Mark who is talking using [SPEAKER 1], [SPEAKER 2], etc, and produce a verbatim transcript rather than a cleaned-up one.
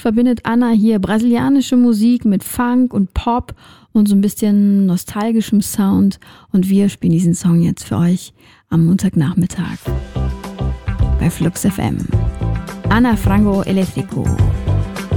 [SPEAKER 1] verbindet Anna hier brasilianische Musik mit Funk und Pop und so ein bisschen nostalgischem Sound. Und wir spielen diesen Song jetzt für euch am Montagnachmittag bei Flux F M. Ana Frango Elétrico.